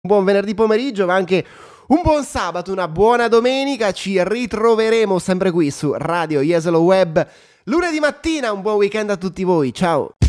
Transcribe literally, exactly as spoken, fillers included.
un buon venerdì pomeriggio, ma anche un buon sabato, una buona domenica. Ci ritroveremo sempre qui su Radio Jesolo Web lunedì mattina. Un buon weekend a tutti voi, ciao!